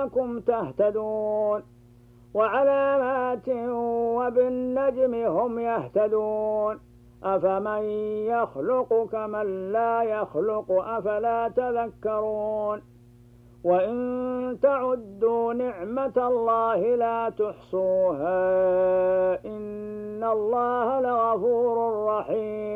لعلكم تهتدون وعلامات وبالنجم هم يهتدون أفمن يخلق كمن لا يخلق أفلا تذكرون وإن تعدوا نعمة الله لا تحصوها إن الله لغفور رحيم